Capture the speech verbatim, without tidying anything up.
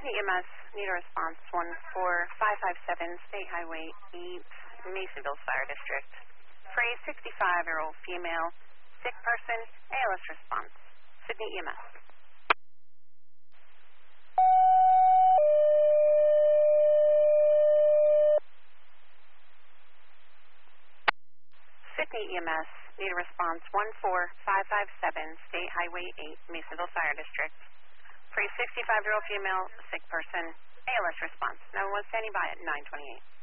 Sydney E M S, need a response one four five five seven, State Highway eight, Masonville Fire District. For a sixty-five-year-old female, sick person, A L S response. Sydney E M S. Sydney E M S, need a response one four five five seven, State Highway eight, Masonville Fire District. For a sixty-five-year-old female, sick person, A L S response. nine one one standing by at nine twenty-eight.